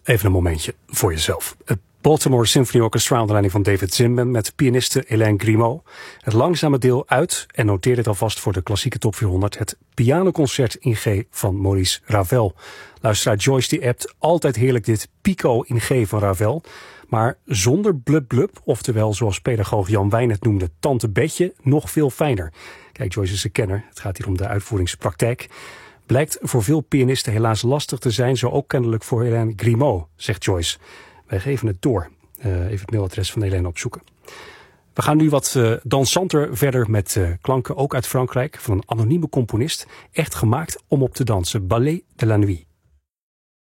even een momentje voor jezelf. Het Baltimore Symphony Orchestra onder leiding van David Zinman met pianiste Hélène Grimaud. Het langzame deel uit, en noteer dit alvast voor de klassieke top 400... het pianoconcert in G van Maurice Ravel. Luisteraar Joyce die appt altijd heerlijk dit Pico in G van Ravel... maar zonder blub blub, oftewel zoals pedagoog Jan Wijn het noemde, tante Betje, nog veel fijner. Kijk, Joyce is een kenner. Het gaat hier om de uitvoeringspraktijk. Blijkt voor veel pianisten helaas lastig te zijn, zo ook kennelijk voor Hélène Grimaud, zegt Joyce. Wij geven het door. Even het mailadres van Hélène opzoeken. We gaan nu wat dansanter verder met klanken, ook uit Frankrijk, van een anonieme componist. Echt gemaakt om op te dansen. Ballet de la Nuit.